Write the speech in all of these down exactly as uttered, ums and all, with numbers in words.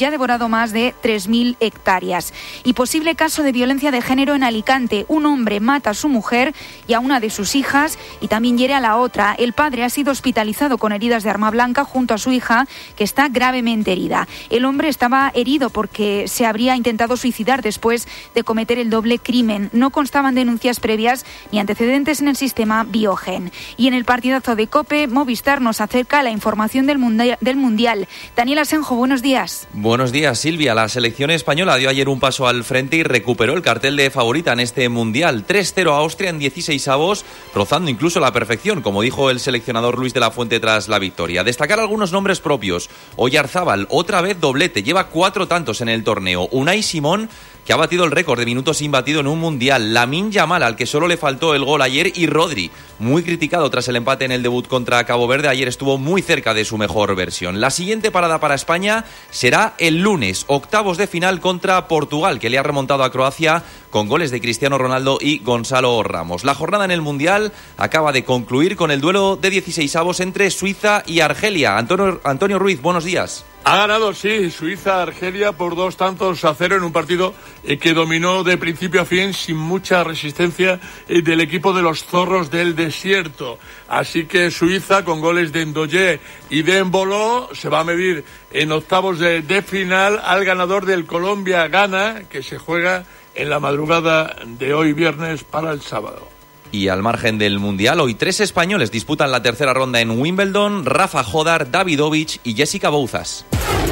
ya ha devorado más de tres mil hectáreas. Y posible caso de violencia de género en Alicante. Un hombre mata a su mujer y a una de sus hijas y también hiere a la otra. El padre ha sido hospitalizado con heridas de arma blanca junto a su hija, que está gravemente herida. El hombre estaba herido porque se habría intentado suicidar después de cometer el doble crimen. No constaban denuncias previas ni antecedentes en el sistema Biogen. Y en el partidazo de COPE, Movistar nos acerca la información del mundial. Del mundial. Daniel Asenjo, buenos días. Buenos días, Silvia. La selección española dio ayer un paso al frente y recuperó el cartel de favorita en este mundial. tres cero a Austria en dieciseisavos, rozando incluso la perfección, como dijo el seleccionador Luis de la Fuente tras la victoria. Destacar algunos nombres propios. Oyarzábal, otra vez doblete, lleva cuatro tantos en el torneo. Unai Simón, que ha batido el récord de minutos sin batido en un mundial. Lamine Yamal, al que solo le faltó el gol ayer, y Rodri, muy criticado tras el empate en el debut contra Cabo Verde. Ayer estuvo muy cerca de su mejor versión. La siguiente parada para España será el lunes, octavos de final contra Portugal, que le ha remontado a Croacia con goles de Cristiano Ronaldo y Gonzalo Ramos. La jornada en el mundial acaba de concluir con el duelo de dieciseisavos entre Suiza y Argelia. Antonio, Antonio Ruiz, buenos días. Ha ganado, sí, Suiza-Argelia por dos tantos a cero en un partido eh, que dominó de principio a fin sin mucha resistencia eh, del equipo de los zorros del desierto. Así que Suiza, con goles de Ndoye y de Embolo, se va a medir en octavos de, de final al ganador del Colombia-Ghana, que se juega en la madrugada de hoy viernes para el sábado. Y al margen del Mundial, hoy tres españoles disputan la tercera ronda en Wimbledon: Rafa Jodar, Davidovich y Jessica Bouzas.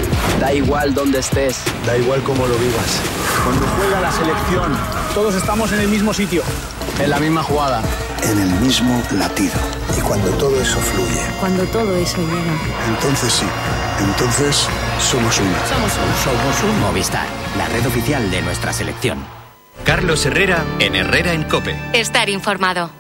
Da igual dónde estés, da igual cómo lo vivas. Cuando juega la selección, todos estamos en el mismo sitio, en la misma jugada, en el mismo latido. Y cuando todo eso fluye, cuando todo eso llega, entonces sí, entonces somos uno. Somos uno. Somos un Movistar, la red oficial de nuestra selección. Carlos Herrera en Herrera en COPE. Estar informado.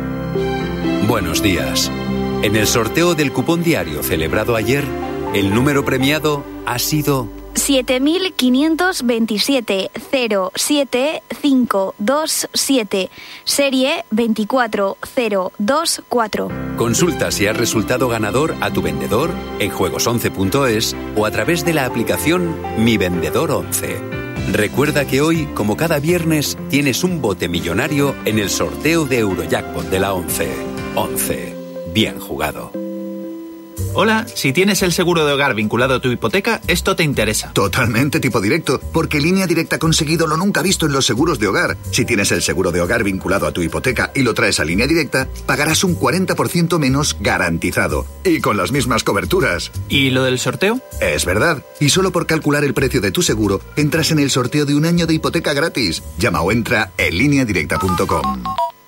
Buenos días. En el sorteo del cupón diario celebrado ayer, el número premiado ha sido siete mil quinientos veintisiete cero siete cinco dos siete, serie veinticuatro cero dos cuatro. Consulta si has resultado ganador a tu vendedor en juegos once punto es o a través de la aplicación Mi Vendedor once. Recuerda que hoy, como cada viernes, tienes un bote millonario en el sorteo de Eurojackpot de la once. once. Bien jugado. Hola, si tienes el seguro de hogar vinculado a tu hipoteca, esto te interesa. Totalmente tipo directo, porque Línea Directa ha conseguido lo nunca visto en los seguros de hogar. Si tienes el seguro de hogar vinculado a tu hipoteca y lo traes a Línea Directa, pagarás un cuarenta por ciento menos garantizado. Y con las mismas coberturas. ¿Y lo del sorteo? Es verdad. Y solo por calcular el precio de tu seguro, entras en el sorteo de un año de hipoteca gratis. Llama o entra en línea directa punto com.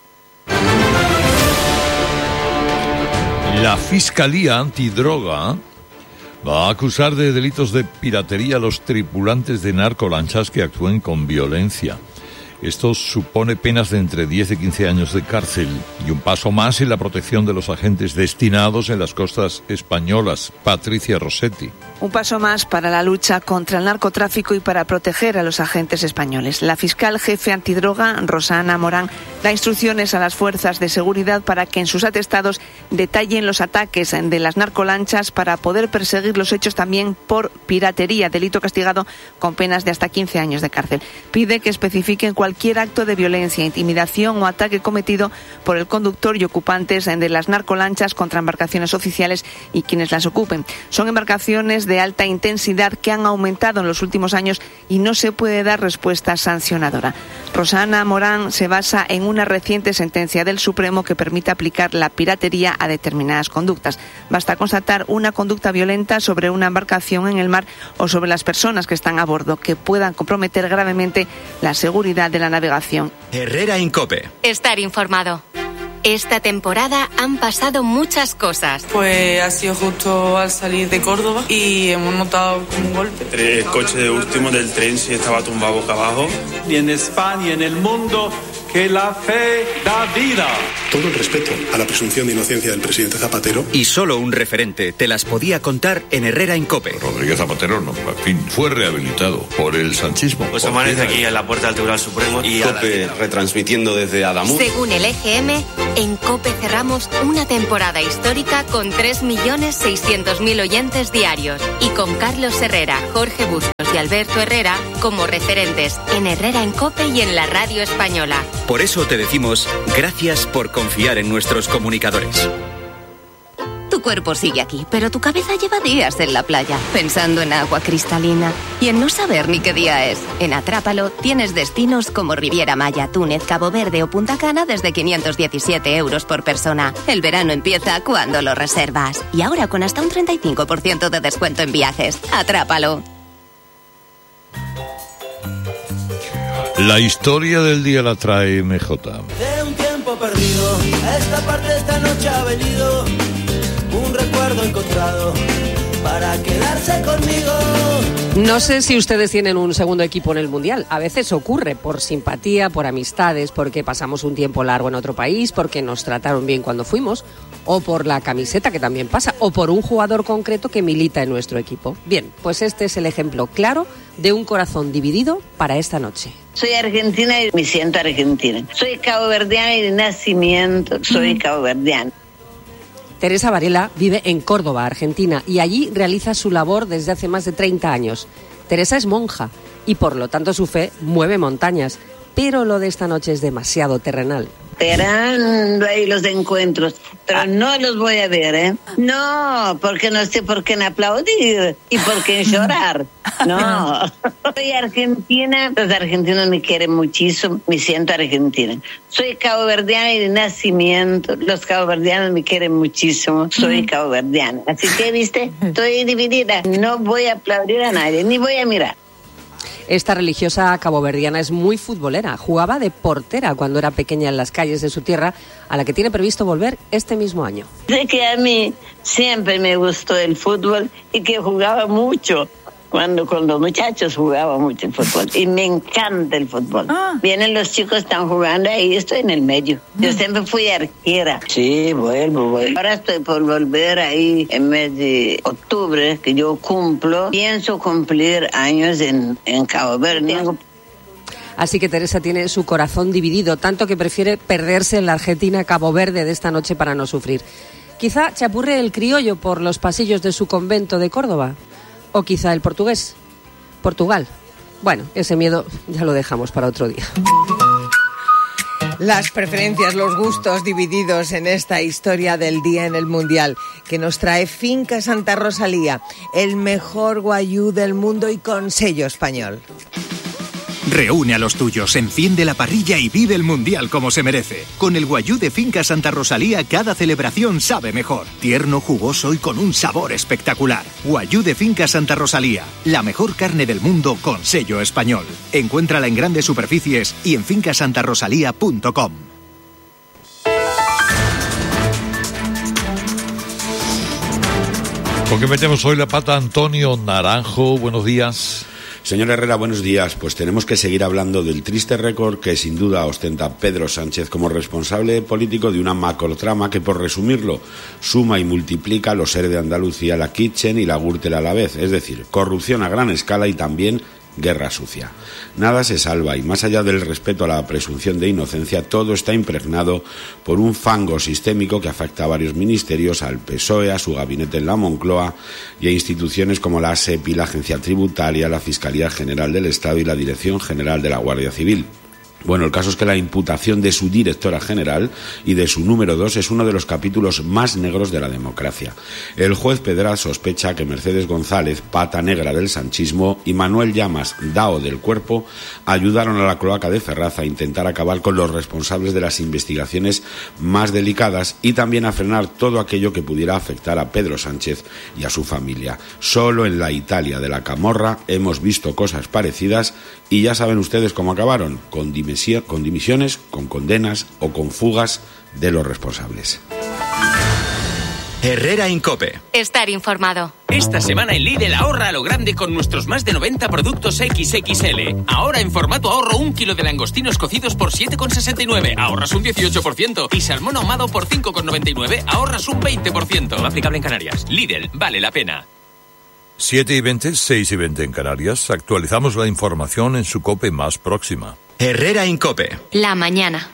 La Fiscalía Antidroga va a acusar de delitos de piratería a los tripulantes de narcolanchas que actúen con violencia. Esto supone penas de entre diez y quince años de cárcel y un paso más en la protección de los agentes destinados en las costas españolas. Patricia Rossetti. Un paso más para la lucha contra el narcotráfico y para proteger a los agentes españoles. La fiscal jefe antidroga, Rosana Morán, da instrucciones a las fuerzas de seguridad para que en sus atestados detallen los ataques de las narcolanchas para poder perseguir los hechos también por piratería, delito castigado con penas de hasta quince años de cárcel. Pide que especifiquen cualquier acto de violencia, intimidación o ataque cometido por el conductor y ocupantes de las narcolanchas contra embarcaciones oficiales y quienes las ocupen. Son embarcaciones de alta intensidad que han aumentado en los últimos años y no se puede dar respuesta sancionadora. Rosana Morán se basa en una reciente sentencia del Supremo que permite aplicar la piratería a determinadas conductas. Basta constatar una conducta violenta sobre una embarcación en el mar o sobre las personas que están a bordo que puedan comprometer gravemente la seguridad de la navegación. Herrera en COPE. Estar informado. Esta temporada han pasado muchas cosas. Pues ha sido justo al salir de Córdoba y hemos notado un golpe. El coche de último del tren sí estaba tumbado boca abajo. Y en España y en el mundo, que la fe da vida. Todo el respeto a la presunción de inocencia del presidente Zapatero. Y solo un referente te las podía contar en Herrera en COPE. Rodríguez Zapatero, no, en fin, fue rehabilitado por el sanchismo. Pues amanece aquí en la puerta del Tribunal Supremo y COPE retransmitiendo desde Adamuz. Según el E G M, en COPE cerramos una temporada histórica con tres millones seiscientos mil oyentes diarios. Y con Carlos Herrera, Jorge Bustos Alberto Herrera como referentes en Herrera en COPE y en la Radio Española. Por eso te decimos gracias por confiar en nuestros comunicadores. Tu cuerpo sigue aquí, pero tu cabeza lleva días en la playa, pensando en agua cristalina y en no saber ni qué día es. En Atrápalo tienes destinos como Riviera Maya, Túnez, Cabo Verde o Punta Cana desde quinientos diecisiete euros por persona. El verano empieza cuando lo reservas. Y ahora con hasta un treinta y cinco por ciento de descuento en viajes. Atrápalo. La historia del día la trae M J. De un tiempo perdido, a esta parte esta noche ha venido un recuerdo encontrado para quedarse conmigo. No sé si ustedes tienen un segundo equipo en el Mundial. A veces ocurre por simpatía, por amistades, porque pasamos un tiempo largo en otro país, porque nos trataron bien cuando fuimos, o por la camiseta, que también pasa, o por un jugador concreto que milita en nuestro equipo. Bien, pues este es el ejemplo claro de un corazón dividido para esta noche. Soy argentina y me siento argentina. Soy caboverdiana y de nacimiento soy caboverdiana. Teresa Varela vive en Córdoba, Argentina, y allí realiza su labor desde hace más de treinta años. Teresa es monja y por lo tanto su fe mueve montañas, pero lo de esta noche es demasiado terrenal. Esperando ahí los encuentros, pero no los voy a ver, ¿eh? No, porque no sé por qué aplaudir y por qué llorar. No, soy argentina, los argentinos me quieren muchísimo, me siento argentina. Soy caboverdiana y de nacimiento, los caboverdianos me quieren muchísimo, soy caboverdiana. Así que, viste, estoy dividida, no voy a aplaudir a nadie, ni voy a mirar. Esta religiosa caboverdiana es muy futbolera. Jugaba de portera cuando era pequeña en las calles de su tierra, a la que tiene previsto volver este mismo año. Sé que a mí siempre me gustó el fútbol y que jugaba mucho. Cuando con los muchachos jugaba mucho el fútbol y me encanta el fútbol. Ah. Vienen los chicos, están jugando ahí, estoy en el medio. Yo siempre fui arquera. Sí, vuelvo, vuelvo. Ahora estoy por volver ahí en mes de octubre, que yo cumplo. Pienso cumplir años en, en Cabo Verde. Así que Teresa tiene su corazón dividido, tanto que prefiere perderse en la Argentina Cabo Verde de esta noche para no sufrir. Quizá chapurre el criollo por los pasillos de su convento de Córdoba. O quizá el portugués. Portugal. Bueno, ese miedo ya lo dejamos para otro día. Las preferencias, los gustos divididos en esta historia del día en el Mundial, que nos trae Finca Santa Rosalía, el mejor guayú del mundo y con sello español. Reúne a los tuyos, enciende la parrilla y vive el Mundial como se merece. Con el guayú de Finca Santa Rosalía, cada celebración sabe mejor. Tierno, jugoso y con un sabor espectacular. Guayú de Finca Santa Rosalía, la mejor carne del mundo con sello español. Encuéntrala en grandes superficies y en finca santa rosalía punto com. ¿Con qué metemos hoy la pata? Antonio Naranjo, buenos días. Señor Herrera, buenos días. Pues tenemos que seguir hablando del triste récord que sin duda ostenta Pedro Sánchez como responsable político de una macrotrama que, por resumirlo, suma y multiplica los ERE de Andalucía, la Kitchen y la Gürtel a la vez, es decir, corrupción a gran escala y también guerra sucia. Nada se salva y más allá del respeto a la presunción de inocencia, todo está impregnado por un fango sistémico que afecta a varios ministerios, al P S O E, a su gabinete en la Moncloa y a instituciones como la SEPI, la Agencia Tributaria, la Fiscalía General del Estado y la Dirección General de la Guardia Civil. Bueno, el caso es que la imputación de su directora general y de su número dos es uno de los capítulos más negros de la democracia. El juez Pedraz sospecha que Mercedes González, pata negra del sanchismo, y Manuel Llamas, dao del cuerpo, ayudaron a la cloaca de Ferraz a intentar acabar con los responsables de las investigaciones más delicadas y también a frenar todo aquello que pudiera afectar a Pedro Sánchez y a su familia. Solo en la Italia de la Camorra hemos visto cosas parecidas y ya saben ustedes cómo acabaron, con dimisiones con dimisiones, con condenas o con fugas de los responsables. Herrera en COPE. Estar informado. Esta semana en Lidl ahorra a lo grande con nuestros más de noventa productos equis equis ele. Ahora en formato ahorro un kilo de langostinos cocidos por siete con sesenta y nueve, ahorras un dieciocho por ciento. Y salmón ahumado por cinco con noventa y nueve, ahorras un veinte por ciento. No aplicable en Canarias. Lidl, vale la pena. siete y veinte, seis y veinte en Canarias. Actualizamos la información en su COPE más próxima. Herrera en COPE. La mañana.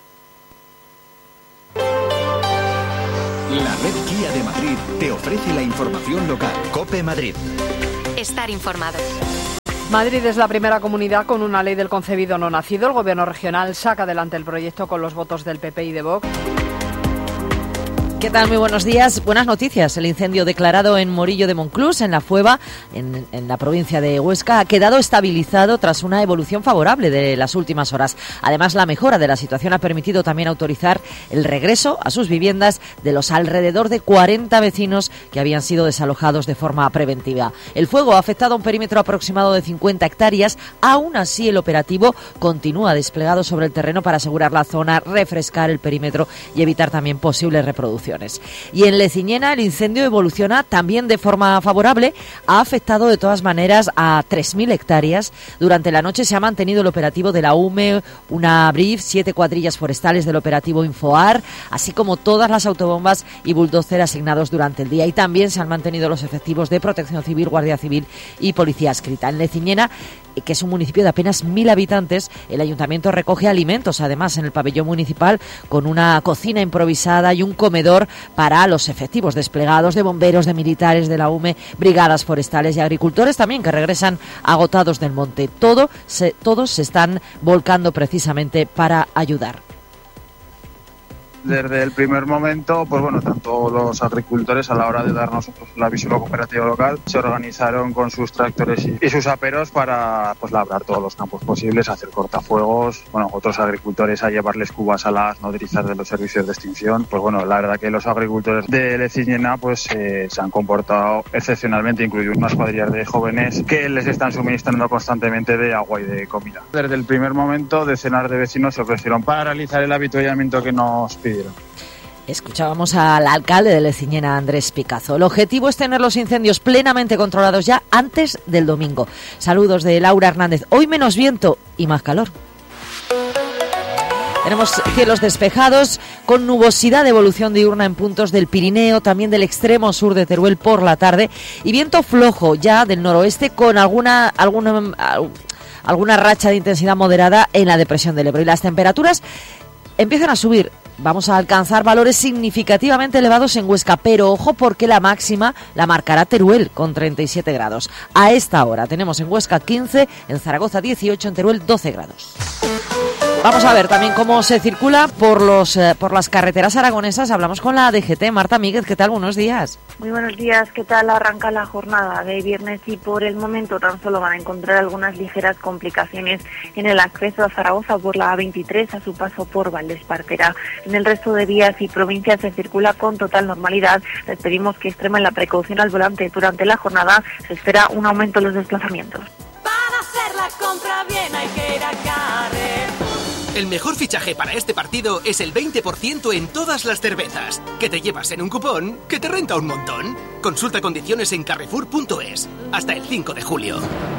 La red Kia de Madrid te ofrece la información local. COPE Madrid. Estar informados. Madrid es la primera comunidad con una ley del concebido no nacido. El gobierno regional saca adelante el proyecto con los votos del P P y de Vox. ¿Qué tal? Muy buenos días. Buenas noticias. El incendio declarado en Morillo de Monclús, en La Fueva, en, en la provincia de Huesca, ha quedado estabilizado tras una evolución favorable de las últimas horas. Además, la mejora de la situación ha permitido también autorizar el regreso a sus viviendas de los alrededor de cuarenta vecinos que habían sido desalojados de forma preventiva. El fuego ha afectado a un perímetro aproximado de cincuenta hectáreas. Aún así, el operativo continúa desplegado sobre el terreno para asegurar la zona, refrescar el perímetro y evitar también posibles reproducciones. Y en Leciñena el incendio evoluciona también de forma favorable. Ha afectado de todas maneras a tres mil hectáreas. Durante la noche se ha mantenido el operativo de la U M E, una B R I F, siete cuadrillas forestales del operativo Infoar, así como todas las autobombas y bulldozer asignados durante el día. Y también se han mantenido los efectivos de Protección Civil, Guardia Civil y Policía Adscrita. En Leciñena, que es un municipio de apenas mil habitantes, el ayuntamiento recoge alimentos, además, en el pabellón municipal, con una cocina improvisada y un comedor para los efectivos desplegados de bomberos, de militares de la U M E, brigadas forestales y agricultores también que regresan agotados del monte. Todo se, todos se están volcando precisamente para ayudar. Desde el primer momento, pues bueno, tanto los agricultores a la hora de dar nosotros el aviso a la cooperativa local se organizaron con sus tractores y, y sus aperos para pues labrar todos los campos posibles, hacer cortafuegos, bueno, otros agricultores a llevarles cubas a las nodrizas de los servicios de extinción. Pues bueno, la verdad que los agricultores de Leciñena pues eh, se han comportado excepcionalmente, incluido unas cuadrillas de jóvenes que les están suministrando constantemente de agua y de comida. Desde el primer momento, decenas de vecinos se ofrecieron para realizar el avituallamiento que nos pidieron. Escuchábamos al alcalde de Leciñena, Andrés Picazo. El objetivo es tener los incendios plenamente controlados ya antes del domingo. Saludos de Laura Hernández. Hoy menos viento y más calor. Tenemos cielos despejados con nubosidad de evolución diurna en puntos del Pirineo, también del extremo sur de Teruel por la tarde, y viento flojo ya del noroeste con alguna alguna alguna racha de intensidad moderada en la depresión del Ebro. Y las temperaturas empiezan a subir. Vamos a alcanzar valores significativamente elevados en Huesca, pero ojo porque la máxima la marcará Teruel con treinta y siete grados. A esta hora tenemos en Huesca quince, en Zaragoza dieciocho, en Teruel doce grados. Vamos a ver también cómo se circula por los eh, por las carreteras aragonesas. Hablamos con la D G T. Marta Míguez, ¿qué tal? Buenos días. Muy buenos días. ¿Qué tal arranca la jornada de viernes? Y por el momento tan solo van a encontrar algunas ligeras complicaciones en el acceso a Zaragoza por la A veintitrés a su paso por Valdespartera. En el resto de vías y provincias se circula con total normalidad. Les pedimos que extremen la precaución al volante. Durante la jornada se espera un aumento en los desplazamientos. Para hacer la compra bien hay que ir a Carrefour. El mejor fichaje para este partido es el veinte por ciento en todas las cervezas, que te llevas en un cupón que te renta un montón. Consulta condiciones en carrefour punto es. Hasta el cinco de julio.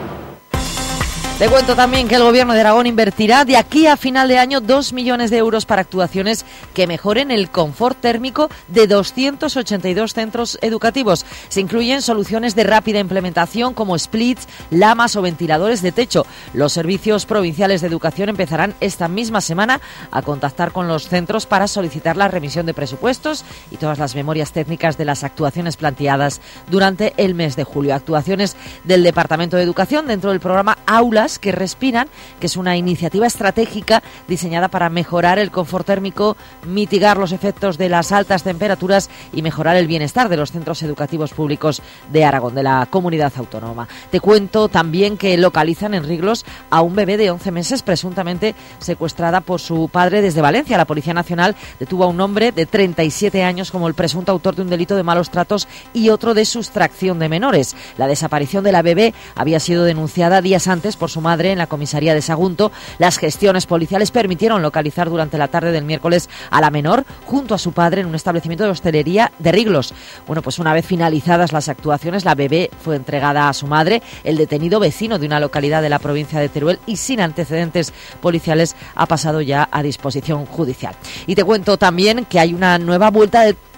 Te cuento también que el Gobierno de Aragón invertirá de aquí a final de año dos millones de euros para actuaciones que mejoren el confort térmico de doscientos ochenta y dos centros educativos. Se incluyen soluciones de rápida implementación como splits, lamas o ventiladores de techo. Los servicios provinciales de educación empezarán esta misma semana a contactar con los centros para solicitar la remisión de presupuestos y todas las memorias técnicas de las actuaciones planteadas durante el mes de julio. Actuaciones del Departamento de Educación dentro del programa Aulas que Respiran, que es una iniciativa estratégica diseñada para mejorar el confort térmico, mitigar los efectos de las altas temperaturas y mejorar el bienestar de los centros educativos públicos de Aragón, de la comunidad autónoma. Te cuento también que localizan en Riglos a un bebé de once meses presuntamente secuestrada por su padre desde Valencia. La Policía Nacional detuvo a un hombre de treinta y siete años como el presunto autor de un delito de malos tratos y otro de sustracción de menores. La desaparición de la bebé había sido denunciada días antes por su madre en la comisaría de Sagunto. Las gestiones policiales permitieron localizar durante la tarde del miércoles a la menor junto a su padre en un establecimiento de hostelería de Riglos. Bueno, pues una vez finalizadas las actuaciones, la bebé fue entregada a su madre. El detenido, vecino de una localidad de la provincia de Teruel y sin antecedentes policiales, ha pasado ya a disposición judicial. Y te cuento también que hay una nueva vuelta de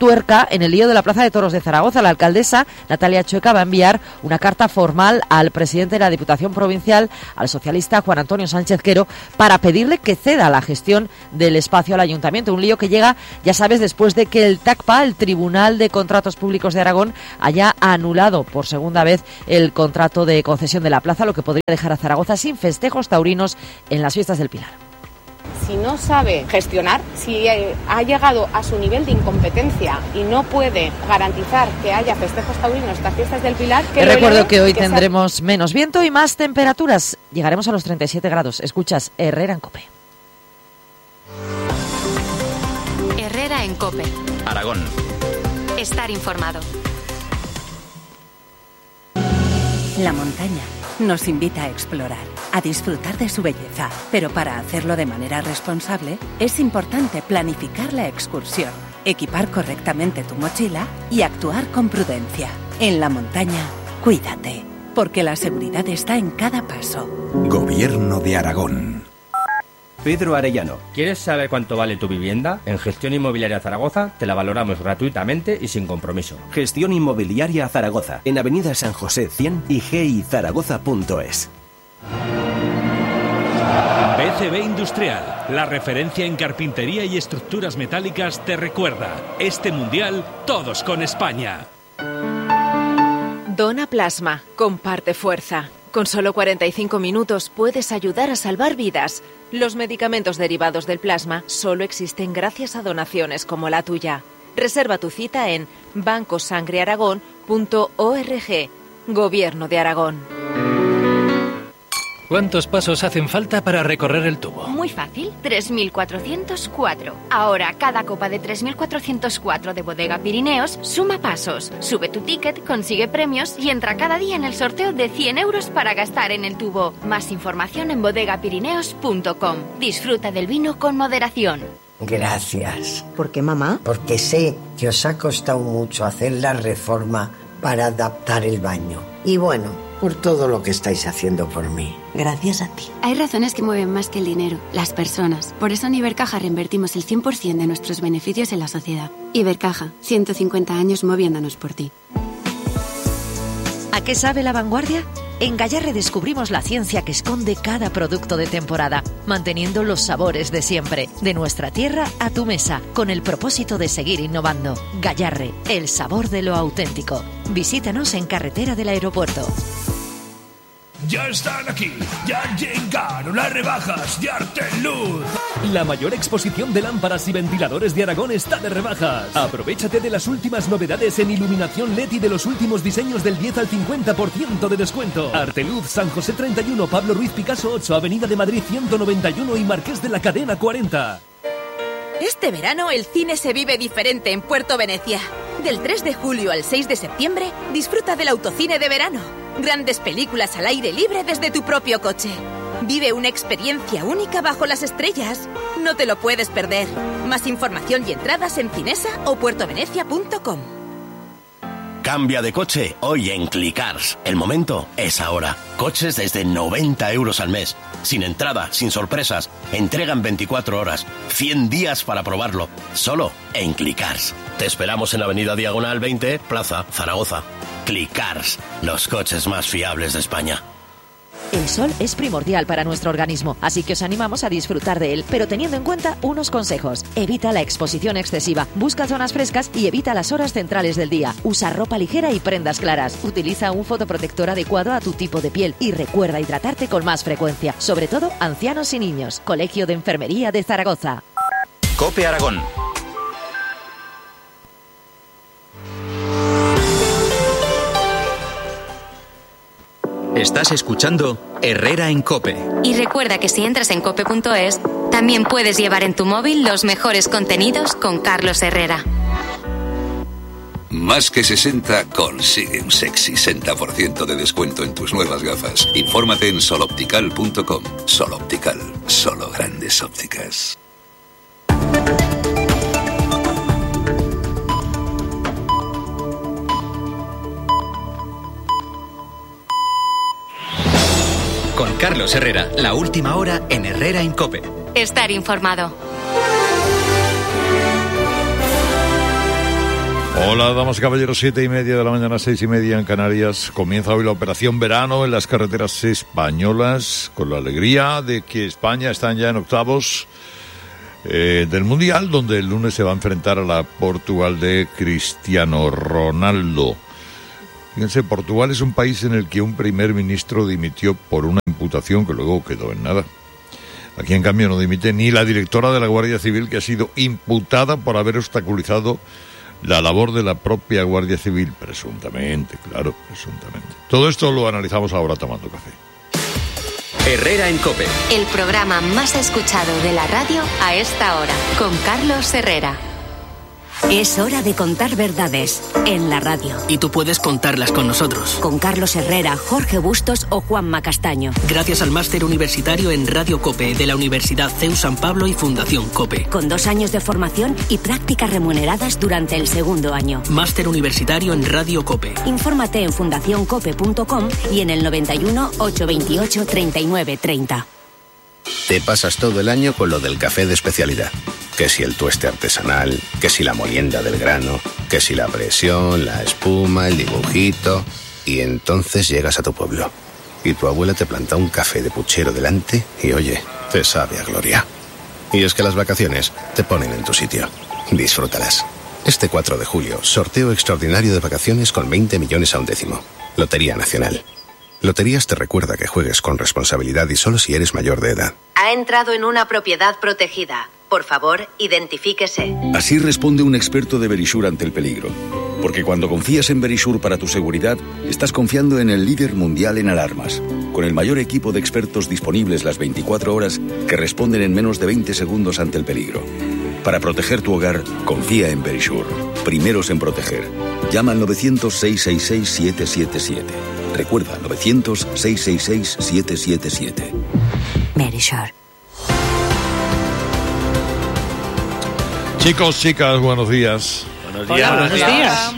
tuerca en el lío de la Plaza de Toros de Zaragoza. La alcaldesa, Natalia Chueca, va a enviar una carta formal al presidente de la Diputación Provincial, al socialista Juan Antonio Sánchez Quero, para pedirle que ceda la gestión del espacio al ayuntamiento. Un lío que llega, ya sabes, después de que el TACPA, el Tribunal de Contratos Públicos de Aragón, haya anulado por segunda vez el contrato de concesión de la plaza, lo que podría dejar a Zaragoza sin festejos taurinos en las fiestas del Pilar. Si no sabe gestionar, si ha llegado a su nivel de incompetencia y no puede garantizar que haya festejos taurinos en estas fiestas del Pilar... Que Te recuerdo eleve, que hoy que tendremos sea... menos viento y más temperaturas. Llegaremos a los treinta y siete grados. Escuchas Herrera en COPE. Herrera en COPE. Aragón. Estar informado. La montaña nos invita a explorar, a disfrutar de su belleza, pero para hacerlo de manera responsable es importante planificar la excursión, equipar correctamente tu mochila y actuar con prudencia. En la montaña, cuídate, porque la seguridad está en cada paso. Gobierno de Aragón. Pedro Arellano, ¿quieres saber cuánto vale tu vivienda? En Gestión Inmobiliaria Zaragoza te la valoramos gratuitamente y sin compromiso. Gestión Inmobiliaria Zaragoza, en Avenida San José cien y g i zaragoza punto es. B C B Industrial, la referencia en carpintería y estructuras metálicas, te recuerda, este mundial, todos con España. Dona plasma, comparte fuerza. Con solo cuarenta y cinco minutos puedes ayudar a salvar vidas. Los medicamentos derivados del plasma solo existen gracias a donaciones como la tuya. Reserva tu cita en banco sangre aragón punto org. Gobierno de Aragón. ¿Cuántos pasos hacen falta para recorrer el tubo? Muy fácil, tres mil cuatrocientos cuatro. Ahora, cada copa de tres mil cuatrocientos cuatro de Bodega Pirineos suma pasos. Sube tu ticket, consigue premios y entra cada día en el sorteo de cien euros para gastar en el tubo. Más información en bodega pirineos punto com. Disfruta del vino con moderación. Gracias. ¿Por qué, mamá? Porque sé que os ha costado mucho hacer la reforma para adaptar el baño. Y bueno, por todo lo que estáis haciendo por mí. Gracias a ti. Hay razones que mueven más que el dinero, las personas. Por eso en Ibercaja reinvertimos el cien por ciento de nuestros beneficios en la sociedad. Ibercaja, ciento cincuenta años moviéndonos por ti. ¿A qué sabe La Vanguardia? En Gallarre descubrimos la ciencia que esconde cada producto de temporada, manteniendo los sabores de siempre, de nuestra tierra a tu mesa, con el propósito de seguir innovando. Gallarre, el sabor de lo auténtico. Visítanos en Carretera del Aeropuerto. Ya están aquí, ya llegaron las rebajas de Arteluz. La mayor exposición de lámparas y ventiladores de Aragón está de rebajas. Aprovechate de las últimas novedades en iluminación L E D y de los últimos diseños del diez al cincuenta por ciento de descuento. Arteluz, San José treinta y uno, Pablo Ruiz Picasso ocho, Avenida de Madrid ciento noventa y uno y Marqués de la Cadena cuarenta. Este verano el cine se vive diferente en Puerto Venecia. Del tres de julio al seis de septiembre, disfruta del autocine de verano. Grandes películas al aire libre desde tu propio coche. Vive una experiencia única bajo las estrellas. No te lo puedes perder. Más información y entradas en Cinesa o puertovenecia punto com. Cambia de coche hoy en Clicars. El momento es ahora. Coches desde noventa euros al mes. Sin entrada, sin sorpresas. Entrega en veinticuatro horas. cien días para probarlo. Solo en Clicars. Te esperamos en Avenida Diagonal veinte, Plaza Zaragoza. Clicars, los coches más fiables de España. El sol es primordial para nuestro organismo, así que os animamos a disfrutar de él, pero teniendo en cuenta unos consejos. Evita la exposición excesiva, busca zonas frescas y evita las horas centrales del día. Usa ropa ligera y prendas claras. Utiliza un fotoprotector adecuado a tu tipo de piel y recuerda hidratarte con más frecuencia, sobre todo ancianos y niños. Colegio de Enfermería de Zaragoza. COPE Aragón. Estás escuchando Herrera en COPE. Y recuerda que si entras en cope punto es, también puedes llevar en tu móvil los mejores contenidos con Carlos Herrera. Más que sesenta, consigue un sexy sesenta por ciento de descuento en tus nuevas gafas. Infórmate en soloptical punto com. Soloptical, solo grandes ópticas. Con Carlos Herrera, la última hora en Herrera en COPE. Estar informado. Hola, damas y caballeros, siete y media de la mañana, seis y media en Canarias. Comienza hoy la operación verano en las carreteras españolas, con la alegría de que España está ya en octavos eh, del Mundial, donde el lunes se va a enfrentar a la Portugal de Cristiano Ronaldo. Fíjense, Portugal es un país en el que un primer ministro dimitió por una imputación que luego quedó en nada. Aquí, en cambio, no dimite ni la directora de la Guardia Civil, que ha sido imputada por haber obstaculizado la labor de la propia Guardia Civil, presuntamente, claro, presuntamente. Todo esto lo analizamos ahora tomando café. Herrera en COPE. El programa más escuchado de la radio a esta hora, con Carlos Herrera. Es hora de contar verdades en la radio. Y tú puedes contarlas con nosotros. Con Carlos Herrera, Jorge Bustos o Juanma Castaño. Gracias al máster universitario en Radio COPE de la Universidad C E U San Pablo y Fundación COPE. Con dos años de formación y prácticas remuneradas durante el segundo año. Máster universitario en Radio COPE. Infórmate en fundación cope punto com y en el noventa y uno, ochocientos veintiocho, treinta y nueve treinta. Te pasas todo el año con lo del café de especialidad. Que si el tueste artesanal, que si la molienda del grano, que si la presión, la espuma, el dibujito. Y entonces llegas a tu pueblo. Y tu abuela te planta un café de puchero delante y, oye, te sabe a gloria. Y es que las vacaciones te ponen en tu sitio. Disfrútalas. Este cuatro de julio, sorteo extraordinario de vacaciones con veinte millones a un décimo. Lotería Nacional. Loterías te recuerda que juegues con responsabilidad y solo si eres mayor de edad. Ha entrado en una propiedad protegida. Por favor, identifíquese. Así responde un experto de Verisure ante el peligro. Porque cuando confías en Verisure para tu seguridad, estás confiando en el líder mundial en alarmas, con el mayor equipo de expertos disponibles las veinticuatro horas que responden en menos de veinte segundos ante el peligro. Para proteger tu hogar, confía en Verisure. Primeros en proteger. Llama al novecientos, seiscientos sesenta y seis, siete siete siete. Recuerda, novecientos, seiscientos sesenta y seis, siete siete siete. Verisure. Chicos, chicas, buenos días. Buenos días. Hola, buenos días.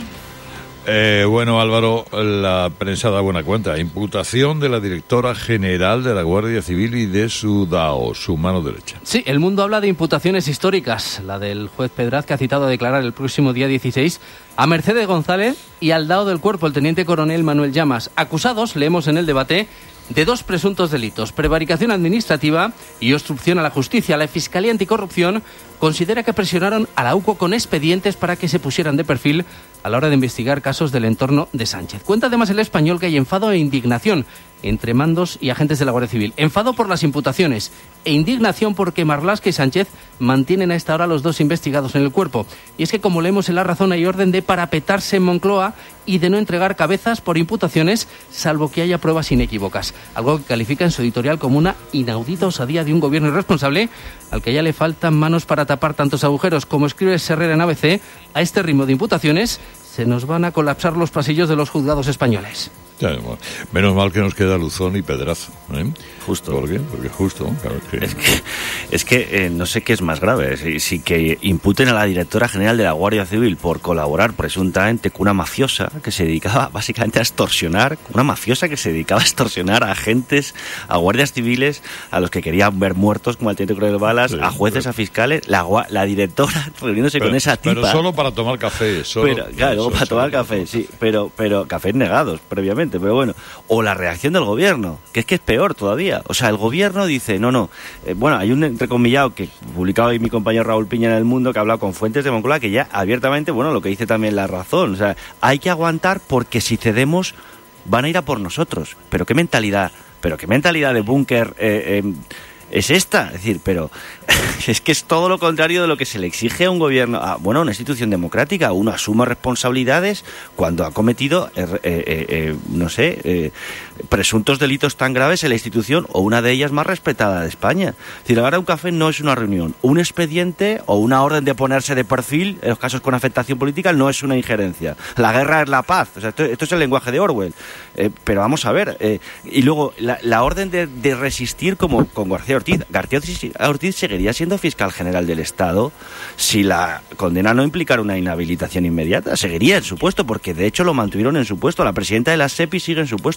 Eh, bueno, Álvaro, la prensa da buena cuenta. Imputación de la directora general de la Guardia Civil y de su D A O, su mano derecha. Sí, El Mundo habla de imputaciones históricas. La del juez Pedraz, que ha citado a declarar el próximo día dieciséis a Mercedes González y al D A O del cuerpo, el teniente coronel Manuel Llamas. Acusados, leemos en el debate, de dos presuntos delitos: prevaricación administrativa y obstrucción a la justicia. La Fiscalía Anticorrupción considera que presionaron a la U C O con expedientes para que se pusieran de perfil a la hora de investigar casos del entorno de Sánchez. Cuenta además El Español que hay enfado e indignación entre mandos y agentes de la Guardia Civil. Enfado por las imputaciones e indignación porque Marlaska y Sánchez mantienen a esta hora los dos investigados en el cuerpo. Y es que, como leemos en La Razón, hay orden de parapetarse en Moncloa y de no entregar cabezas por imputaciones, salvo que haya pruebas inequívocas. Algo que califica en su editorial como una inaudita osadía de un gobierno irresponsable al que ya le faltan manos para tapar tantos agujeros. Como escribe Herrera en A B C, a este ritmo de imputaciones se nos van a colapsar los pasillos de los juzgados españoles. Ya, menos mal que nos queda Luzón y Pedraza, ¿eh? Justo. ¿Por qué? Porque justo, claro que... Es que, es que eh, no sé qué es más grave, si, si que imputen a la directora general de la Guardia Civil por colaborar presuntamente con una mafiosa que se dedicaba básicamente a extorsionar, una mafiosa que se dedicaba a extorsionar a agentes, a guardias civiles, a los que querían ver muertos como al teniente coronel Balas, sí, a jueces, pero... a fiscales, la, la directora reuniéndose pero, con esa tipa. Pero solo para tomar café, solo... Pero, claro, eso, para eso, tomar eso, café, eso. sí, pero, pero cafés negados previamente. Pero bueno, o la reacción del gobierno, que es que es peor todavía. O sea, el gobierno dice, no, no, eh, bueno, hay un entrecomillado que publicaba hoy mi compañero Raúl Piña en El Mundo, que ha hablado con fuentes de Moncloa, que ya abiertamente, bueno, lo que dice también La Razón, o sea, hay que aguantar porque si cedemos van a ir a por nosotros. Pero qué mentalidad, pero qué mentalidad de búnker eh, eh, es esta, es decir, pero es que es todo lo contrario de lo que se le exige a un gobierno, a, bueno, a una institución democrática. Uno asume responsabilidades cuando ha cometido, eh, eh, eh, no sé, eh, presuntos delitos tan graves en la institución o una de ellas más respetada de España. Es decir, ahora un café no es una reunión, un expediente o una orden de ponerse de perfil en los casos con afectación política no es una injerencia. La guerra es la paz, o sea, esto, esto es el lenguaje de Orwell. Eh, pero vamos a ver, eh, y luego la, la orden de, de resistir como con García Ortiz. García Ortiz seguiría siendo fiscal general del Estado si la condena no implicara una inhabilitación inmediata. Seguiría en su puesto, porque de hecho lo mantuvieron en su puesto. La presidenta de la SEPI sigue en su puesto, la gerente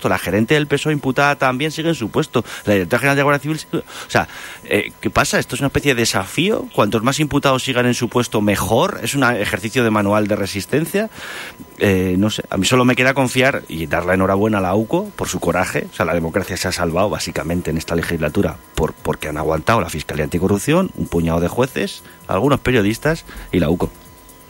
gente del P S O E imputada también sigue en su puesto. La directora general de Guardia Civil... O sea, eh, ¿qué pasa? ¿Esto es una especie de desafío? Cuantos más imputados sigan en su puesto, mejor. ¿Es un ejercicio de manual de resistencia? Eh, no sé, a mí solo me queda confiar y dar la enhorabuena a la U C O por su coraje. O sea, la democracia se ha salvado básicamente en esta legislatura por porque han aguantado la Fiscalía Anticorrupción, un puñado de jueces, algunos periodistas y la U C O.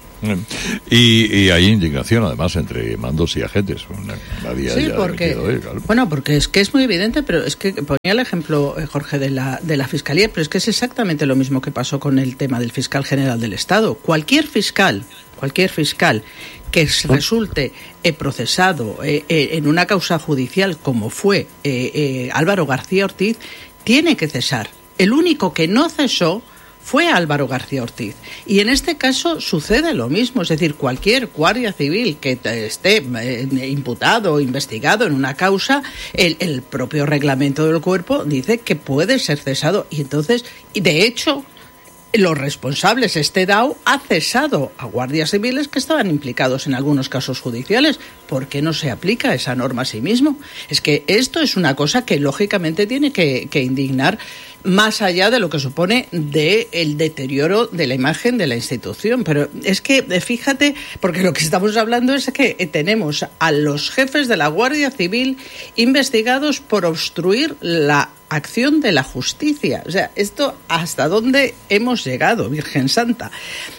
Y, y hay indignación además entre mandos y agentes. Nadie sí, porque ir, claro. Bueno, porque es que es muy evidente, pero es que ponía el ejemplo, Jorge, de la de la Fiscalía, pero es que es exactamente lo mismo que pasó con el tema del fiscal general del Estado. Cualquier fiscal, cualquier fiscal que resulte eh, procesado eh, eh, en una causa judicial como fue eh, eh, Álvaro García Ortiz, tiene que cesar. El único que no cesó fue Álvaro García Ortiz. Y en este caso sucede lo mismo, es decir, cualquier guardia civil que esté eh, imputado o investigado en una causa, el, el propio reglamento del cuerpo dice que puede ser cesado. Y entonces, de hecho, los responsables, este D A O, ha cesado a guardias civiles que estaban implicados en algunos casos judiciales. ¿Por qué no se aplica esa norma a sí mismo? Es que esto es una cosa que lógicamente tiene que, que indignar, más allá de lo que supone de el deterioro de la imagen de la institución. Pero es que, fíjate, porque lo que estamos hablando es que tenemos a los jefes de la Guardia Civil investigados por obstruir la acción de la justicia. O sea, esto hasta dónde hemos llegado, Virgen Santa.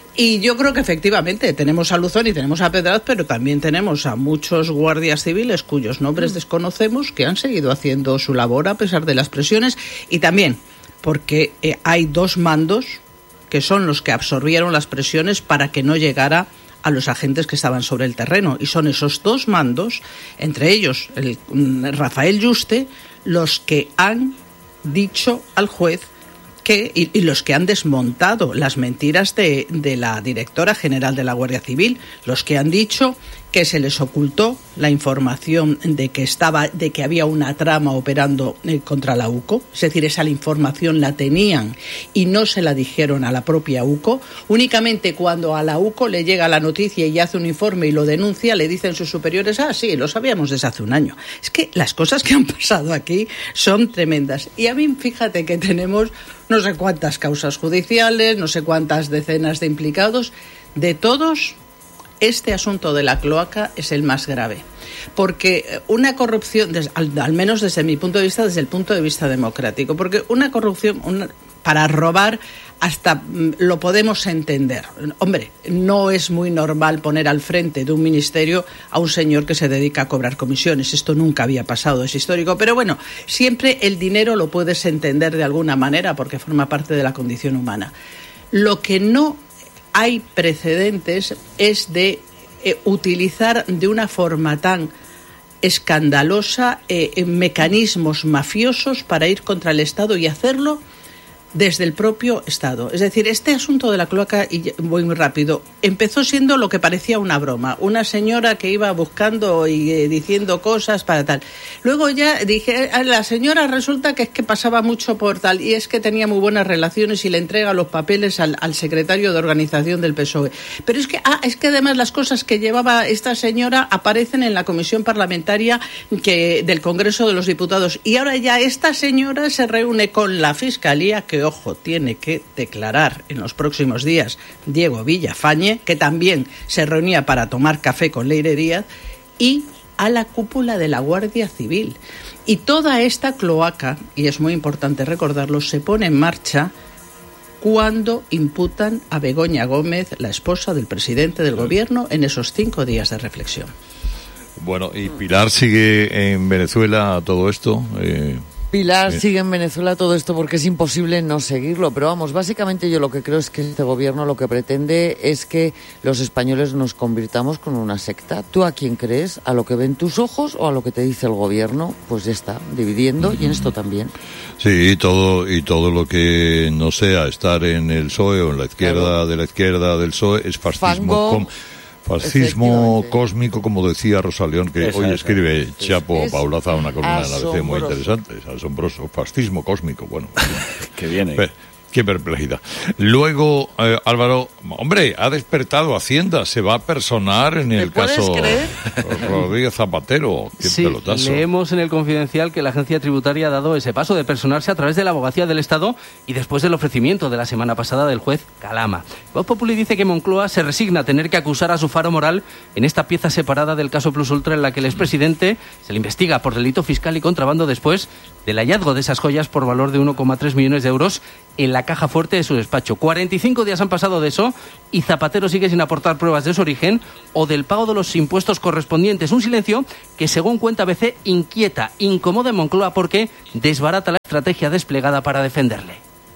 Y yo creo que efectivamente tenemos a Luzón y tenemos a Pedraz, pero también tenemos a muchos guardias civiles cuyos nombres desconocemos que han seguido haciendo su labor a pesar de las presiones, y también porque eh, hay dos mandos que son los que absorbieron las presiones para que no llegara a los agentes que estaban sobre el terreno, y son esos dos mandos, entre ellos el Rafael Yuste, los que han dicho al juez que, y, y los que han desmontado las mentiras de, de la directora general de la Guardia Civil, los que han dicho que se les ocultó la información de que estaba, de que había una trama operando eh, contra la U C O, es decir, esa la información la tenían y no se la dijeron a la propia U C O. Únicamente cuando a la U C O le llega la noticia y hace un informe y lo denuncia, le dicen sus superiores: ah, sí, lo sabíamos desde hace un año. Es que las cosas que han pasado aquí son tremendas. Y a mí, fíjate que tenemos no sé cuántas causas judiciales, no sé cuántas decenas de implicados, de todos. Este asunto de la cloaca es el más grave, porque una corrupción, al, al menos desde mi punto de vista, desde el punto de vista democrático, porque una corrupción, una, para robar hasta lo podemos entender. Hombre, no es muy normal poner al frente de un ministerio a un señor que se dedica a cobrar comisiones. Esto nunca había pasado, es histórico. Pero bueno, siempre el dinero lo puedes entender de alguna manera porque forma parte de la condición humana. Lo que no hay precedentes es de eh, utilizar de una forma tan escandalosa eh, mecanismos mafiosos para ir contra el Estado y hacerlo desde el propio Estado. Es decir, este asunto de la cloaca, y voy muy rápido, empezó siendo lo que parecía una broma. Una señora que iba buscando y eh, diciendo cosas para tal. Luego ya dije, la señora resulta que es que pasaba mucho por tal, y es que tenía muy buenas relaciones y le entrega los papeles al, al secretario de organización del P S O E. Pero es que, ah, es que además las cosas que llevaba esta señora aparecen en la comisión parlamentaria que, del Congreso de los Diputados. Y ahora ya esta señora se reúne con la Fiscalía, que ojo, tiene que declarar en los próximos días Diego Villafañe, que también se reunía para tomar café con Leire Díaz, y a la cúpula de la Guardia Civil. Y toda esta cloaca, y es muy importante recordarlo, se pone en marcha cuando imputan a Begoña Gómez, la esposa del presidente del gobierno, en esos cinco días de reflexión. Bueno, ¿y Pilar sigue en Venezuela todo esto? Eh... Pilar sí. sigue en Venezuela todo esto porque es imposible no seguirlo, pero vamos, básicamente yo lo que creo es que este gobierno lo que pretende es que los españoles nos convirtamos con una secta. ¿Tú a quién crees? ¿A lo que ven tus ojos o a lo que te dice el gobierno? Pues ya está, dividiendo, y en esto también. Sí, y todo, y todo lo que no sea estar en el P S O E o en la izquierda, claro, de la izquierda del P S O E es fascismo. Com- Fascismo cósmico, como decía Rosa León, que Exacto. hoy escribe Chapo Paulaza una columna en A B C muy interesante. Es asombroso. Fascismo cósmico, bueno. Que viene. Pero, Qué perplejidad. Luego, eh, Álvaro, hombre, ha despertado Hacienda, se va a personar en el caso Rodríguez Zapatero. Qué sí, pelotazo. Leemos en el Confidencial que la agencia tributaria ha dado ese paso de personarse a través de la Abogacía del Estado y después del ofrecimiento de la semana pasada del juez Calama. Voz Populi dice que Moncloa se resigna a tener que acusar a su faro moral en esta pieza separada del caso Plus Ultra, en la que el expresidente se le investiga por delito fiscal y contrabando después del hallazgo de esas joyas por valor de uno coma tres millones de euros en la caja fuerte de su despacho. cuarenta y cinco días han pasado de eso y Zapatero sigue sin aportar pruebas de su origen o del pago de los impuestos correspondientes. Un silencio que, según cuenta A B C, inquieta, incomoda en Moncloa porque desbarata la estrategia desplegada para defenderle.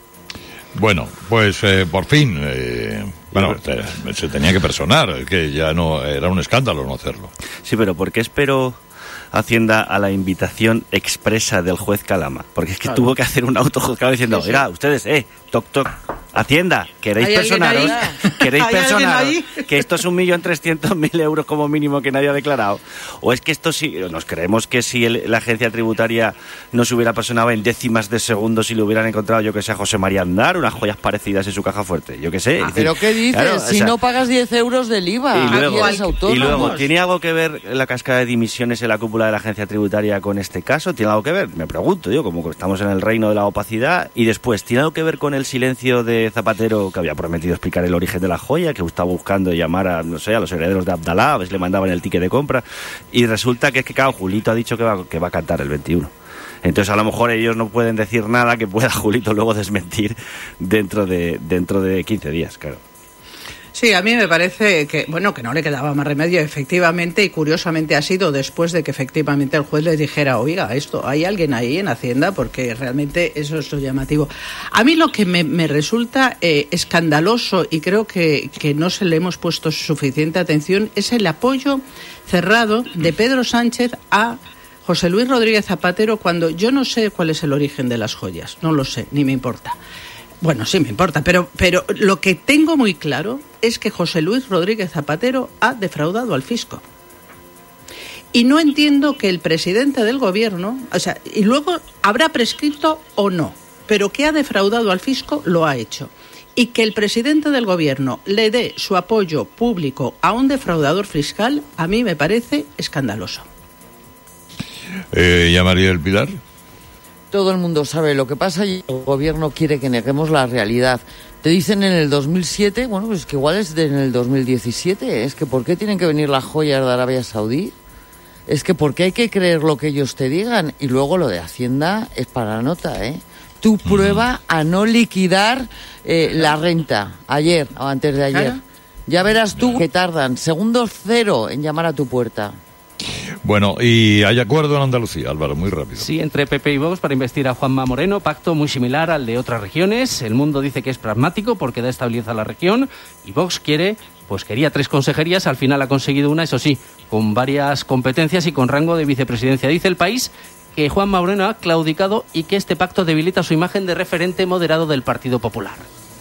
Bueno, pues eh, por fin, eh, bueno, te, se tenía que personar, que ya no era un escándalo no hacerlo. Sí, pero ¿por qué espero Hacienda a la invitación expresa del juez Calama? Porque es que claro. tuvo que hacer un autojuzgado diciendo, sí, sí. Mira, ustedes, eh, toc, toc, Hacienda, ¿queréis personaros? ¿Queréis personaros? Que esto es un millón trescientos mil euros como mínimo que nadie ha declarado. ¿O es que esto sí, nos creemos que si el, la agencia tributaria no se hubiera personado en décimas de segundo, si le hubieran encontrado, yo que sé, a José María Aznar, unas joyas parecidas en su caja fuerte? Yo que sé. Ah, ¿pero qué dices? Claro, si o sea, no pagas diez euros del I V A, y luego, eres autónomo. Y luego, ¿tiene algo que ver la cascada de dimisiones en la cúpula de la agencia tributaria con este caso? ¿Tiene algo que ver? Me pregunto yo, como que estamos en el reino de la opacidad. Y después, ¿tiene algo que ver con el silencio de Zapatero, que había prometido explicar el origen de la joya, que estaba buscando llamar a, no sé, a los herederos de Abdalá, a ver si le mandaban el ticket de compra? Y resulta que es que, claro, Julito ha dicho que va, que va a cantar el veintiuno. Entonces, a lo mejor ellos no pueden decir nada que pueda Julito luego desmentir dentro de, dentro de quince días, claro. Sí, a mí me parece que, bueno, que no le quedaba más remedio, efectivamente, y curiosamente ha sido después de que efectivamente el juez les dijera, oiga, esto, ¿hay alguien ahí en Hacienda? Porque realmente eso es lo llamativo. A mí lo que me, me resulta eh, escandaloso, y creo que, que no se le hemos puesto suficiente atención, es el apoyo cerrado de Pedro Sánchez a José Luis Rodríguez Zapatero, cuando yo no sé cuál es el origen de las joyas, no lo sé, ni me importa. Bueno, sí me importa, pero, pero lo que tengo muy claro es que José Luis Rodríguez Zapatero ha defraudado al fisco. Y no entiendo que el presidente del gobierno, o sea, y luego habrá prescrito o no, pero que ha defraudado al fisco lo ha hecho. Y que el presidente del gobierno le dé su apoyo público a un defraudador fiscal, a mí me parece escandaloso. Eh, ¿Ya María del Pilar? Todo el mundo sabe lo que pasa y el gobierno quiere que neguemos la realidad. Te dicen en el dos mil siete, bueno, pues que igual es de en el dos mil diecisiete. Es que ¿por qué tienen que venir las joyas de Arabia Saudí? Es que ¿por qué hay que creer lo que ellos te digan? Y luego lo de Hacienda es para nota, ¿eh? Tú prueba a no liquidar eh, la renta ayer o antes de ayer. Ya verás tú que tardan segundos cero en llamar a tu puerta. Bueno, y hay acuerdo en Andalucía, Álvaro, muy rápido. Sí, entre P P y Vox para investir a Juanma Moreno, pacto muy similar al de otras regiones. El Mundo dice que es pragmático porque da estabilidad a la región y Vox quiere, pues quería tres consejerías, al final ha conseguido una, eso sí, con varias competencias y con rango de vicepresidencia. Dice El País que Juanma Moreno ha claudicado y que este pacto debilita su imagen de referente moderado del Partido Popular.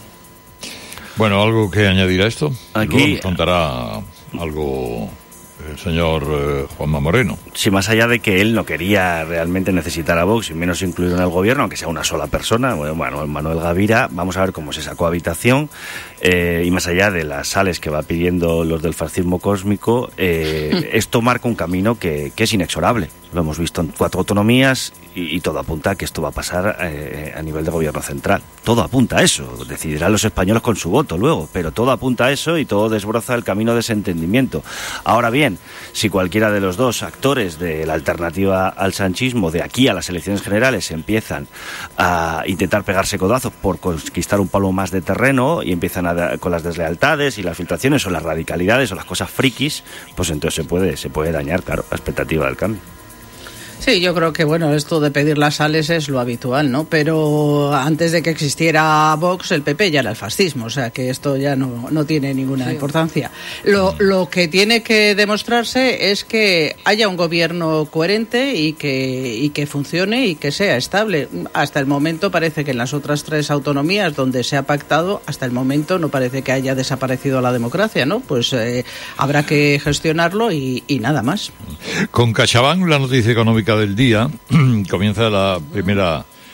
Bueno, ¿algo que añadir a esto? Aquí luego nos contará algo el señor eh, Juanma Moreno. Sí, más allá de que él no quería realmente necesitar a Vox y menos incluirlo en el gobierno, aunque sea una sola persona, bueno, Manuel, Manuel Gavira, vamos a ver cómo se sacó habitación, eh, y más allá de las sales que va pidiendo los del fascismo cósmico, eh, esto marca un camino que, que es inexorable. Lo hemos visto en cuatro autonomías y, y todo apunta a que esto va a pasar eh, a nivel de gobierno central. Todo apunta a eso. Decidirán los españoles con su voto luego, pero todo apunta a eso y todo desbroza el camino de ese entendimiento. Ahora bien, si cualquiera de los dos actores de la alternativa al sanchismo de aquí a las elecciones generales empiezan a intentar pegarse codazos por conquistar un palo más de terreno y empiezan a, con las deslealtades y las filtraciones o las radicalidades o las cosas frikis, pues entonces se puede, se puede dañar, claro, la expectativa del cambio. Sí, yo creo que, bueno, esto de pedir las sales es lo habitual, ¿no? Pero antes de que existiera Vox, el P P ya era el fascismo, o sea que esto ya no, no tiene ninguna sí. importancia. Lo, lo que tiene que demostrarse es que haya un gobierno coherente y que, y que funcione y que sea estable. Hasta el momento parece que en las otras tres autonomías donde se ha pactado, hasta el momento no parece que haya desaparecido la democracia, ¿no? Pues eh, habrá que gestionarlo y, y nada más. Con CaixaBank, la noticia económica del día, comienza la primera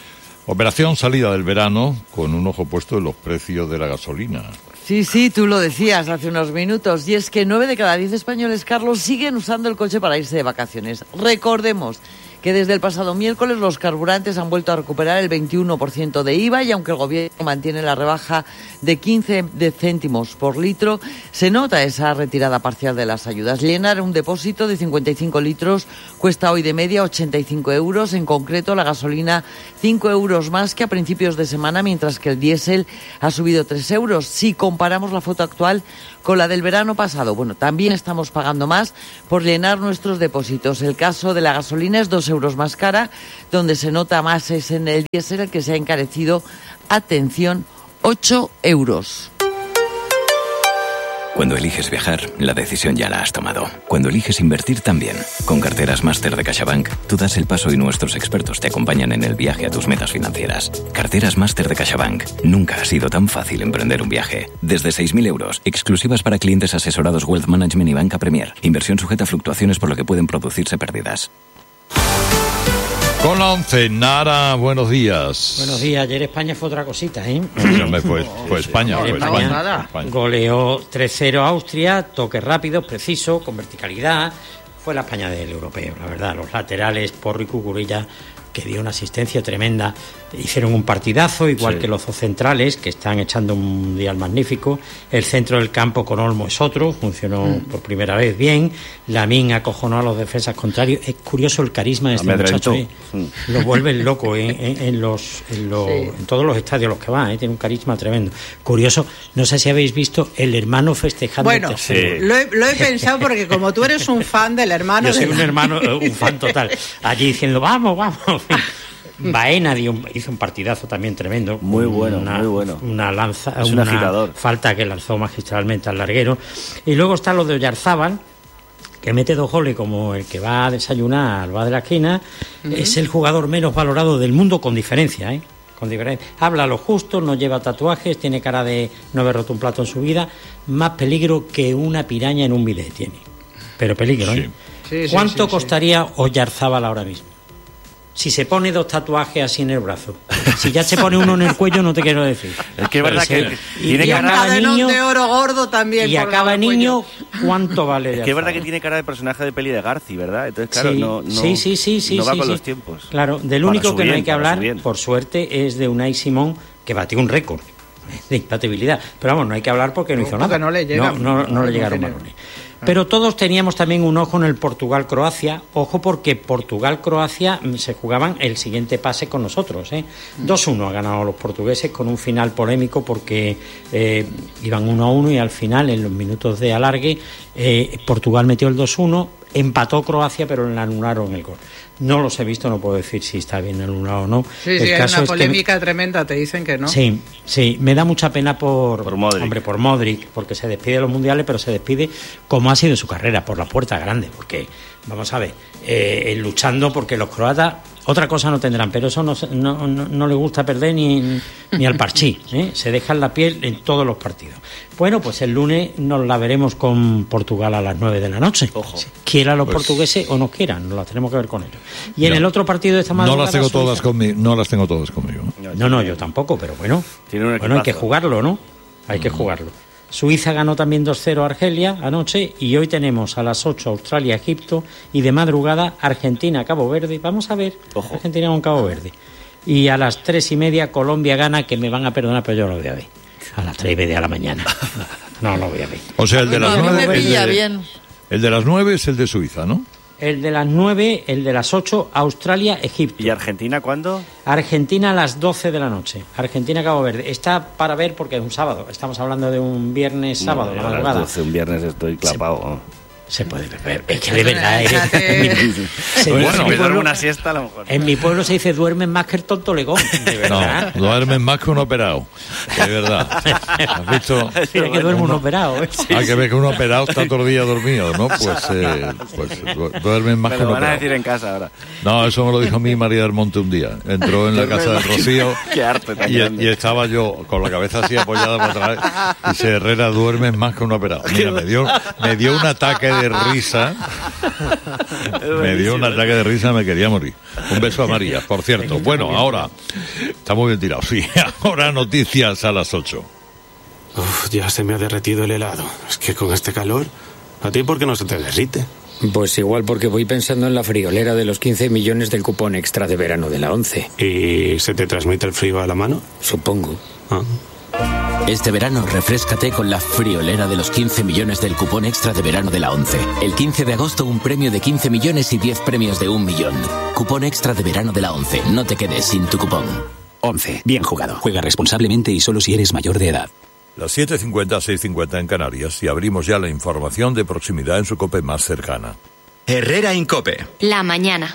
Operación salida del verano con un ojo puesto en los precios de la gasolina. Sí, sí, tú lo decías hace unos minutos, y es que nueve de cada diez españoles, Carlos, siguen usando el coche para irse de vacaciones. Recordemos que desde el pasado miércoles los carburantes han vuelto a recuperar el veintiuno por ciento de I V A, y aunque el gobierno mantiene la rebaja de quince de céntimos por litro, se nota esa retirada parcial de las ayudas. Llenar un depósito de cincuenta y cinco litros cuesta hoy de media ochenta y cinco euros, en concreto la gasolina cinco euros más que a principios de semana, mientras que el diésel ha subido tres euros. Si comparamos la foto actual con la del verano pasado, bueno, también estamos pagando más por llenar nuestros depósitos. El caso de la gasolina es dos euros más cara, donde se nota más es en el diésel, el que se ha encarecido, atención, ocho euros. Cuando eliges viajar, la decisión ya la has tomado. Cuando eliges invertir también. Con Carteras Máster de CaixaBank, tú das el paso y nuestros expertos te acompañan en el viaje a tus metas financieras. Carteras Máster de CaixaBank. Nunca ha sido tan fácil emprender un viaje. Desde seis mil euros, exclusivas para clientes asesorados Wealth Management y Banca Premier. Inversión sujeta a fluctuaciones por lo que pueden producirse pérdidas. Con la once, Nara, buenos días. Buenos días. Ayer España fue otra cosita, ¿eh? Pues, pues, pues España, Ayer pues España, España, España. Goleó tres cero a Austria, toques rápidos, precisos, con verticalidad. Fue la España del europeo, la verdad. Los laterales, Porro y Cucurella, que dio una asistencia tremenda, hicieron un partidazo, igual sí. que los dos centrales, que están echando un mundial magnífico. El centro del campo con Olmo es otro, funcionó mm. por primera vez bien. Lamín acojonó a los defensas contrarios. Es curioso el carisma de este muchacho, ¿eh? mm. Lo vuelven loco en, en, en, los, en, los, sí. en todos los estadios los que va, ¿eh? Tiene un carisma tremendo. Curioso, no sé si habéis visto el hermano festejando. Bueno, sí. lo, he, lo he pensado porque como tú eres un fan del hermano... Yo soy de... un hermano, un fan total. Allí diciendo, vamos, vamos... Baena dio un, hizo un partidazo también tremendo. Muy bueno, una, muy bueno. Una lanza, es una un agitador. Falta que lanzó magistralmente al larguero. Y luego está lo de Oyarzábal, que mete dos goles como el que va a desayunar al bar de la esquina. Uh-huh. Es el jugador menos valorado del mundo con diferencia, ¿eh? Con diferencia. Habla lo justo, no lleva tatuajes, tiene cara de no haber roto un plato en su vida. Más peligro que una piraña en un bidet tiene. Pero peligro, ¿eh? Sí. Sí, ¿Cuánto sí, sí, costaría sí. Oyarzábal ahora mismo? Si se pone dos tatuajes así en el brazo. Si ya se pone uno en el cuello, no te quiero decir. Es que es verdad que y, tiene y cara de niño de oro gordo también. Y a cada niño, ¿cuánto vale? Es que es verdad que tiene cara de personaje de peli de Garci, ¿verdad? Entonces, claro, sí, no, no, sí, sí, sí, sí, no va sí, con sí. los tiempos. Claro, del para único que bien, no hay que hablar, bien. por suerte, es de Unai Simón, que batió un récord de impatibilidad. Pero vamos, no hay que hablar porque no, no hizo nada. No le llega, no, no, no, no le llegaron balones. Pero todos teníamos también un ojo en el Portugal-Croacia. Ojo porque Portugal-Croacia se jugaban el siguiente pase con nosotros, ¿eh? dos uno ha ganado los portugueses con un final polémico porque eh, iban uno a uno y al final, en los minutos de alargue, eh, Portugal metió el dos uno, empató Croacia, pero le anularon el gol. No los he visto, no puedo decir si está bien anulado o no. Sí, el sí, caso hay una es polémica que... tremenda, te dicen que no. Sí, sí, me da mucha pena por, por Modric. Hombre, por Modric, porque se despide de los mundiales, pero se despide como ha sido su carrera, por la puerta grande, porque, vamos a ver, eh, luchando porque los croatas otra cosa no tendrán, pero eso no, no, no, no le gusta perder ni, ni al parchí, ¿eh? Se dejan la piel en todos los partidos. Bueno, pues el lunes nos la veremos con Portugal a las nueve de la noche. Ojo. Quieran los pues... portugueses o no quieran, nos las tenemos que ver con ellos. Y ya. En el otro partido de esta madrugada... No las tengo todas conmigo, no las tengo todas conmigo. No, no, yo tampoco, pero bueno, bueno hay que jugarlo, ¿no? Hay mm. que jugarlo. Suiza ganó también dos cero a Argelia anoche y hoy tenemos a las ocho Australia-Egipto y de madrugada Argentina-Cabo Verde. Vamos a ver, Ojo. Argentina con Cabo Verde. Y a las tres y media Colombia gana, que me van a perdonar, pero yo lo voy a ver. A las tres y media de la mañana. No lo voy a ver. O sea, el de las no, nueve... No me pilla el de, bien. El de las nueve es el de Suiza, ¿no? El de las nueve, el de las ocho, Australia-Egipto. ¿Y Argentina cuándo? Argentina a las doce de la noche. Argentina-Cabo Verde. Está para ver porque es un sábado. Estamos hablando de un viernes, sábado, no, la madrugada. A las doce, un viernes estoy clapado. Se, se puede beber. Es que de verdad. Eh, se bueno, bueno, pueblo, una siesta a lo mejor. En mi pueblo se dice duermen más que el tonto legón. De verdad. No, duermen más que un operado. De verdad. ¿Has visto? Tiene que duerme un operado. ¿eh? Hay que ver que un operado está todo el día dormido, ¿no? Pues, eh, pues duermen más me que un operado. Me lo van a decir en casa ahora. No, eso me lo dijo mi María del Monte un día. Entró en la casa de Rocío. Qué arte tan y, y estaba yo con la cabeza así apoyada para atrás. Y dice, Herrera, duermes más que un operado. Mira, me dio, me dio un ataque de risa. Me dio un ataque de risa, me quería morir. Un beso a María, por cierto. Bueno, ahora, está muy bien tirado, sí. Ahora noticias a las ocho. Uf, ya se me ha derretido el helado. Es que con este calor, ¿a ti por qué no se te derrite? Pues igual porque voy pensando en la friolera de los quince millones del cupón extra de verano de la ONCE. ¿Y se te transmite el frío a la mano? Supongo. Ah. Este verano refréscate con la friolera de los quince millones del cupón extra de verano de la ONCE. El quince de agosto un premio de quince millones y diez premios de un millón. Cupón extra de verano de la ONCE. No te quedes sin tu cupón. ONCE. Bien jugado. Juega responsablemente y solo si eres mayor de edad. Las siete cincuenta, seis cincuenta en Canarias y abrimos ya la información de proximidad en su COPE más cercana. Herrera Incope. La mañana.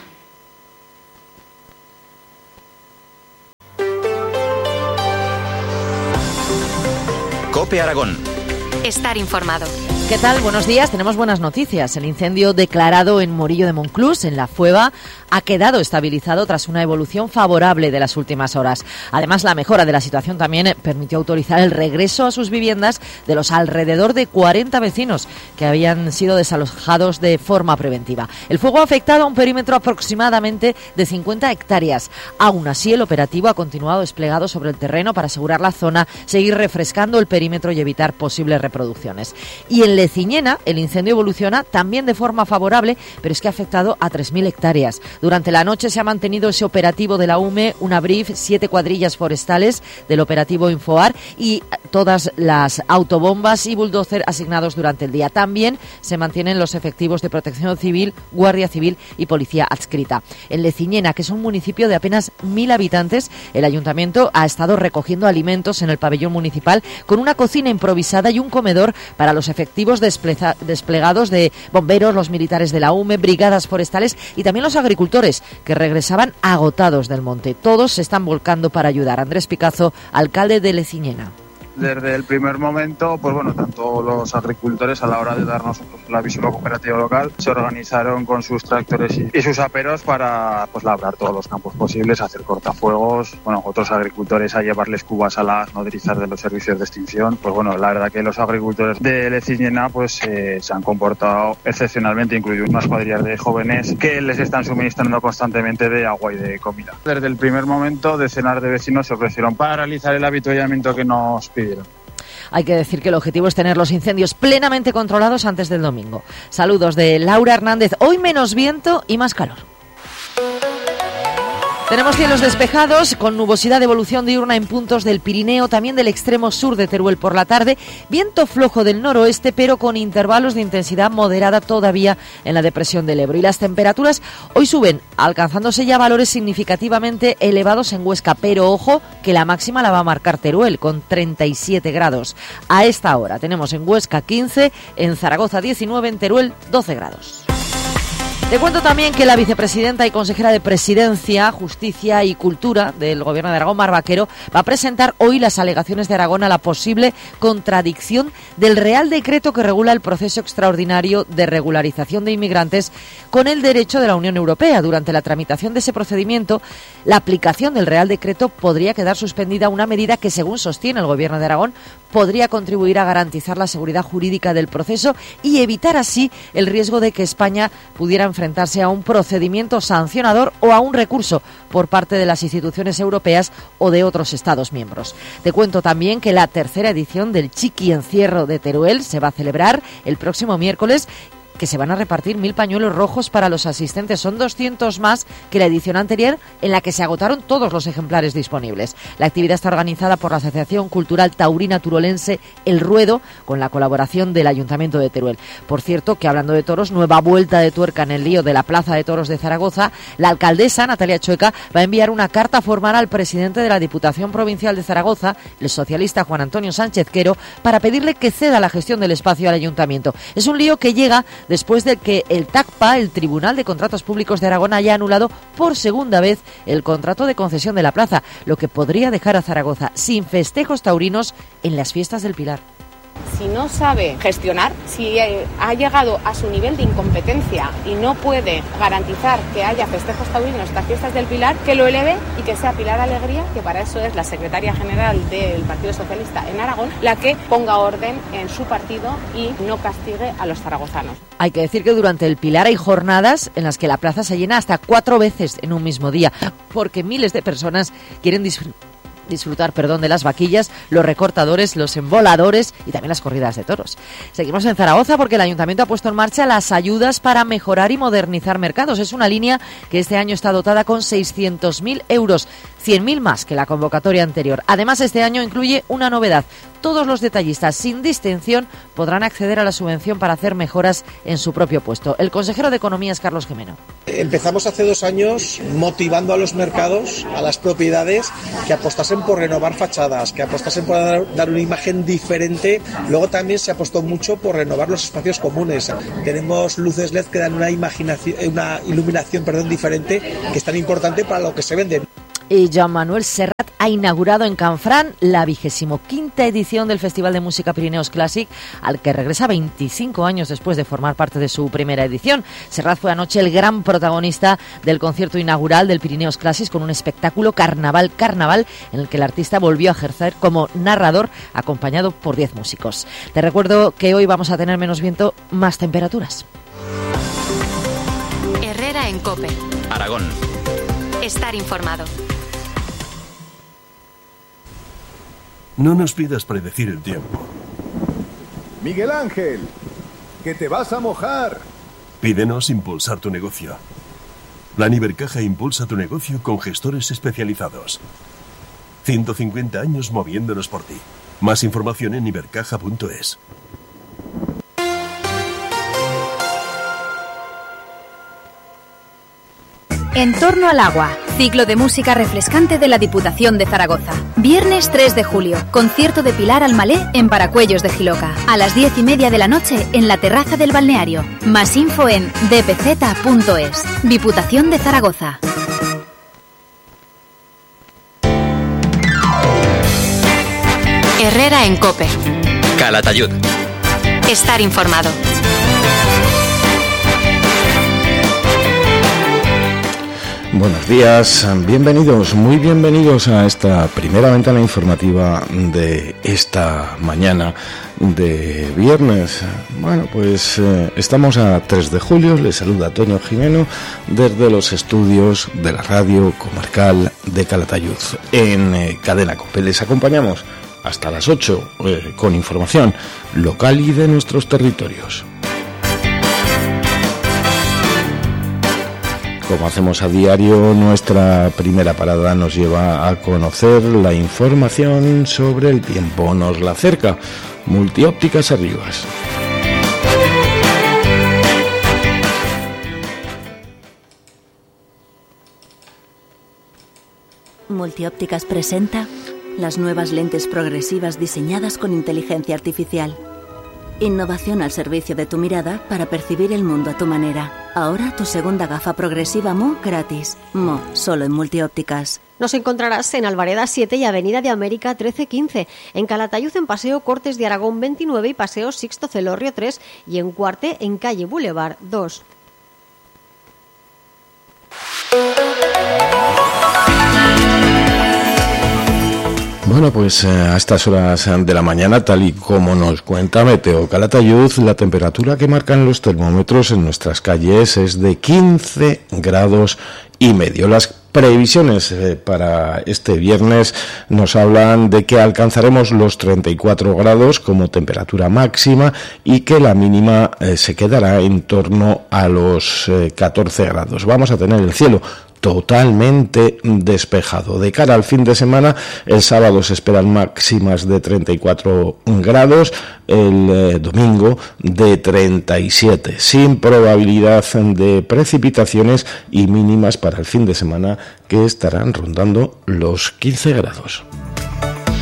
COPE Aragón. Estar informado. ¿Qué tal? Buenos días. Tenemos buenas noticias. El incendio declarado en Morillo de Monclús, en La Fueva, ha quedado estabilizado tras una evolución favorable de las últimas horas. Además, la mejora de la situación también permitió autorizar el regreso a sus viviendas de los alrededor de cuarenta vecinos que habían sido desalojados de forma preventiva. El fuego ha afectado a un perímetro aproximadamente de cincuenta hectáreas. Aún así, el operativo ha continuado desplegado sobre el terreno para asegurar la zona, seguir refrescando el perímetro y evitar posibles reproducciones. Y en Leciñena, el incendio evoluciona también de forma favorable, pero es que ha afectado a tres mil hectáreas. Durante la noche se ha mantenido ese operativo de la U M E, una brief, siete cuadrillas forestales del operativo Infoar y todas las autobombas y bulldozer asignados durante el día. También se mantienen los efectivos de Protección Civil, Guardia Civil y Policía adscrita. En Leciñena, que es un municipio de apenas mil habitantes, el ayuntamiento ha estado recogiendo alimentos en el pabellón municipal con una cocina improvisada y un comedor para los efectivos Despleza, desplegados de bomberos, los militares de la U M E, brigadas forestales y también los agricultores que regresaban agotados del monte. Todos se están volcando para ayudar. Andrés Picazo, alcalde de Leciñena. Desde el primer momento, pues bueno, tanto los agricultores a la hora de darnos el aviso cooperativo local se organizaron con sus tractores y, y sus aperos para pues labrar todos los campos posibles, hacer cortafuegos, bueno, otros agricultores a llevarles cubas a las nodrizas de los servicios de extinción. Pues bueno, la verdad que los agricultores de Leciñena pues eh, se han comportado excepcionalmente, incluido unas cuadrillas de jóvenes que les están suministrando constantemente de agua y de comida. Desde el primer momento, decenas de vecinos se ofrecieron para realizar el avituallamiento que nos pidieron. Hay que decir que el objetivo es tener los incendios plenamente controlados antes del domingo. Saludos de Laura Hernández. Hoy menos viento y más calor. Tenemos cielos despejados, con nubosidad de evolución diurna en puntos del Pirineo, también del extremo sur de Teruel por la tarde, viento flojo del noroeste, pero con intervalos de intensidad moderada todavía en la depresión del Ebro. Y las temperaturas hoy suben, alcanzándose ya valores significativamente elevados en Huesca, pero ojo que la máxima la va a marcar Teruel, con treinta y siete grados. A esta hora tenemos en Huesca quince, en Zaragoza diecinueve, en Teruel doce grados. Te cuento también que la vicepresidenta y consejera de Presidencia, Justicia y Cultura del Gobierno de Aragón, Mar Vaquero, va a presentar hoy las alegaciones de Aragón a la posible contradicción del Real Decreto que regula el proceso extraordinario de regularización de inmigrantes con el derecho de la Unión Europea. Durante la tramitación de ese procedimiento, la aplicación del Real Decreto podría quedar suspendida, una medida que, según sostiene el Gobierno de Aragón, podría contribuir a garantizar la seguridad jurídica del proceso y evitar así el riesgo de que España pudiera enfrentarse a un procedimiento sancionador o a un recurso por parte de las instituciones europeas o de otros Estados miembros. Te cuento también que la tercera edición del Chiqui Encierro de Teruel se va a celebrar el próximo miércoles, que se van a repartir mil pañuelos rojos para los asistentes. Son doscientos más que la edición anterior, en la que se agotaron todos los ejemplares disponibles. La actividad está organizada por la Asociación Cultural Taurina Turolense El Ruedo, con la colaboración del Ayuntamiento de Teruel. Por cierto, que hablando de toros, nueva vuelta de tuerca en el lío de la Plaza de Toros de Zaragoza. La alcaldesa, Natalia Chueca, va a enviar una carta formal al presidente de la Diputación Provincial de Zaragoza, el socialista Juan Antonio Sánchez Quero, para pedirle que ceda la gestión del espacio al Ayuntamiento. Es un lío que llega después de que el TACPA, el Tribunal de Contratos Públicos de Aragón, haya anulado por segunda vez el contrato de concesión de la plaza, lo que podría dejar a Zaragoza sin festejos taurinos en las fiestas del Pilar. si no sabe gestionar, si ha llegado a su nivel de incompetencia y no puede garantizar que haya festejos taurinos, estas fiestas del Pilar, que lo eleve y que sea Pilar Alegría, que para eso es la secretaria general del Partido Socialista en Aragón, la que ponga orden en su partido y no castigue a los zaragozanos. Hay que decir que durante el Pilar hay jornadas en las que la plaza se llena hasta cuatro veces en un mismo día, porque miles de personas quieren disfrutar disfrutar, perdón, de las vaquillas, los recortadores, los emboladores y también las corridas de toros. Seguimos en Zaragoza porque el Ayuntamiento ha puesto en marcha las ayudas para mejorar y modernizar mercados. Es una línea que este año está dotada con seiscientos mil euros, cien mil más que la convocatoria anterior. Además, este año incluye una novedad. Todos los detallistas, sin distinción, podrán acceder a la subvención para hacer mejoras en su propio puesto. El consejero de Economía es Carlos Jimeno. Empezamos hace dos años motivando a los mercados, a las propiedades, que apostasen por renovar fachadas, que apostasen por dar, dar una imagen diferente. Luego también se apostó mucho por renovar los espacios comunes. Tenemos luces L E D que dan una imaginación, una iluminación, perdón, diferente, que es tan importante para lo que se vende. Y Joan Manuel Serrat ha inaugurado en Canfrán la vigésimo quinta edición del Festival de Música Pirineos Classic, al que regresa veinticinco años después de formar parte de su primera edición. Serrat fue anoche el gran protagonista del concierto inaugural del Pirineos Classic, con un espectáculo Carnaval Carnaval en el que el artista volvió a ejercer como narrador, acompañado por diez músicos. Te recuerdo que hoy vamos a tener menos viento, más temperaturas. Herrera en COPE. Aragón. Estar informado. No nos pidas predecir el tiempo. Miguel Ángel, que te vas a mojar. Pídenos impulsar tu negocio. Plan Ibercaja impulsa tu negocio con gestores especializados. ciento cincuenta años moviéndonos por ti. Más información en ibercaja punto es. En torno al agua, ciclo de música refrescante de la Diputación de Zaragoza. Viernes tres de julio, concierto de Pilar Almalé en Paracuellos de Jiloca. A las diez y media de la noche en la terraza del balneario. Más info en d p z punto es. Diputación de Zaragoza. Herrera en COPE. Calatayud. Estar informado. Buenos días, bienvenidos, muy bienvenidos a esta primera ventana informativa de esta mañana de viernes. Bueno, pues eh, estamos a tres de julio, les saluda Toño Jimeno desde los estudios de la radio comarcal de Calatayud en eh, Cadena COPE. Les acompañamos hasta las ocho eh, con información local y de nuestros territorios. Como hacemos a diario, nuestra primera parada nos lleva a conocer la información sobre el tiempo. Nos la acerca Multiópticas Arribas. Multiópticas presenta las nuevas lentes progresivas diseñadas con inteligencia artificial. Innovación al servicio de tu mirada para percibir el mundo a tu manera. Ahora tu segunda gafa progresiva M O gratis. M O, solo en Multiópticas. Nos encontrarás en Alvareda siete y Avenida de América trece quince, en Calatayud en Paseo Cortes de Aragón veintinueve y Paseo Sixto Celorrio tres y en Cuarte en Calle Boulevard dos. Bueno, pues eh, a estas horas de la mañana, tal y como nos cuenta Meteo Calatayud, la temperatura que marcan los termómetros en nuestras calles es de quince grados y medio. Las previsiones eh, para este viernes nos hablan de que alcanzaremos los treinta y cuatro grados como temperatura máxima y que la mínima eh, se quedará en torno a los eh, catorce grados. Vamos a tener el cielo totalmente despejado. De cara al fin de semana, el sábado se esperan máximas de treinta y cuatro grados, el eh, domingo de treinta y siete, sin probabilidad de precipitaciones y mínimas para el fin de semana que estarán rondando los quince grados.